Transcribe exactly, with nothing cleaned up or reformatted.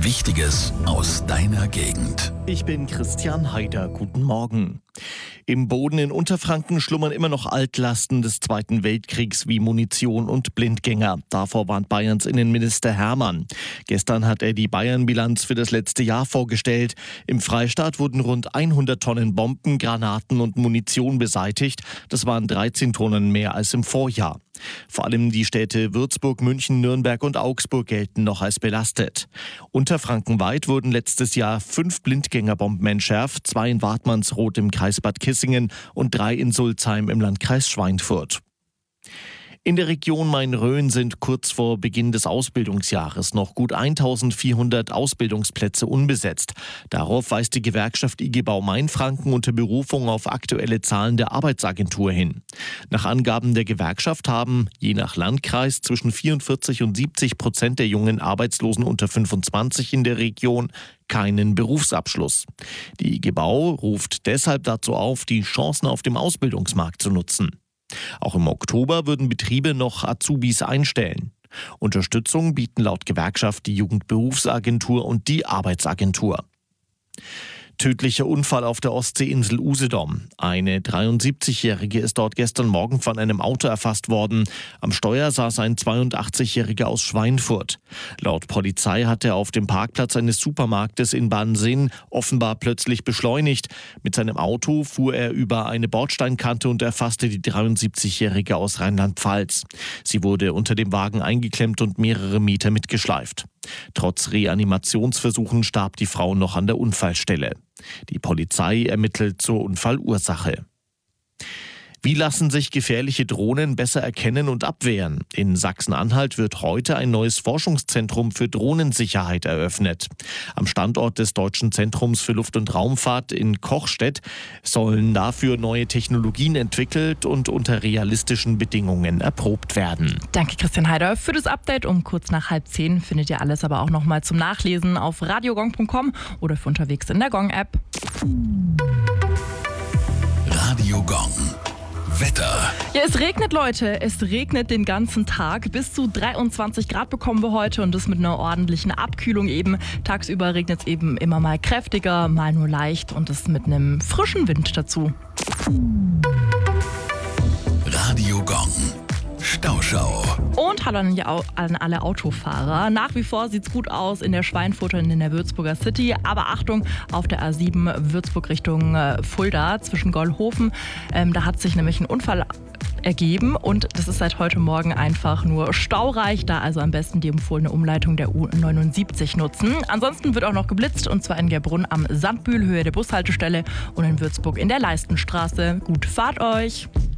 Wichtiges aus deiner Gegend. Ich bin Christian Haider. Guten Morgen. Im Boden in Unterfranken schlummern immer noch Altlasten des Zweiten Weltkriegs wie Munition und Blindgänger. Davor warnt Bayerns Innenminister Hermann. Gestern hat er die Bayern-Bilanz für das letzte Jahr vorgestellt. Im Freistaat wurden rund hundert Tonnen Bomben, Granaten und Munition beseitigt. Das waren dreizehn Tonnen mehr als im Vorjahr. Vor allem die Städte Würzburg, München, Nürnberg und Augsburg gelten noch als belastet. Unterfrankenweit wurden letztes Jahr fünf Blindgängerbomben entschärft, zwei in Wartmannsroth im Kreis Bad Kissingen und drei in Sulzheim im Landkreis Schweinfurt. In der Region Main-Rhön sind kurz vor Beginn des Ausbildungsjahres noch gut eintausendvierhundert Ausbildungsplätze unbesetzt. Darauf weist die Gewerkschaft I G Bau Mainfranken unter Berufung auf aktuelle Zahlen der Arbeitsagentur hin. Nach Angaben der Gewerkschaft haben je nach Landkreis zwischen vierundvierzig und siebzig Prozent der jungen Arbeitslosen unter fünfundzwanzig in der Region keinen Berufsabschluss. Die I G Bau ruft deshalb dazu auf, die Chancen auf dem Ausbildungsmarkt zu nutzen. Auch im Oktober würden Betriebe noch Azubis einstellen. Unterstützung bieten laut Gewerkschaft die Jugendberufsagentur und die Arbeitsagentur. Tödlicher Unfall auf der Ostseeinsel Usedom. Eine dreiundsiebzigjährige ist dort gestern Morgen von einem Auto erfasst worden. Am Steuer saß ein zweiundachtzigjähriger aus Schweinfurt. Laut Polizei hat er auf dem Parkplatz eines Supermarktes in Bansinn offenbar plötzlich beschleunigt. Mit seinem Auto fuhr er über eine Bordsteinkante und erfasste die dreiundsiebzigjährige aus Rheinland-Pfalz. Sie wurde unter dem Wagen eingeklemmt und mehrere Meter mitgeschleift. Trotz Reanimationsversuchen starb die Frau noch an der Unfallstelle. Die Polizei ermittelt zur Unfallursache. Wie lassen sich gefährliche Drohnen besser erkennen und abwehren? In Sachsen-Anhalt wird heute ein neues Forschungszentrum für Drohnensicherheit eröffnet. Am Standort des Deutschen Zentrums für Luft- und Raumfahrt in Kochstedt sollen dafür neue Technologien entwickelt und unter realistischen Bedingungen erprobt werden. Danke Christian Haider für das Update. Um kurz nach halb zehn findet ihr alles aber auch nochmal zum Nachlesen auf radiogong punkt com oder für unterwegs in der Gong-App. Radio Gong. Wetter. Ja, es regnet, Leute. Es regnet den ganzen Tag. Bis zu dreiundzwanzig Grad bekommen wir heute und das mit einer ordentlichen Abkühlung eben. Tagsüber regnet es eben immer mal kräftiger, mal nur leicht und das mit einem frischen Wind dazu. Radio Gong. Stauschau. Und hallo an alle Autofahrer. Nach wie vor sieht's gut aus in der Schweinfurter und in der Würzburger City. Aber Achtung, auf der A sieben Würzburg Richtung Fulda zwischen Gollhofen. Ähm, da hat sich nämlich ein Unfall ergeben und das ist seit heute Morgen einfach nur staureich. Da also am besten die empfohlene Umleitung der U neunundsiebzig nutzen. Ansonsten wird auch noch geblitzt und zwar in Gerbrunn am Sandbühl, Höhe der Bushaltestelle und in Würzburg in der Leistenstraße. Gut, fahrt euch!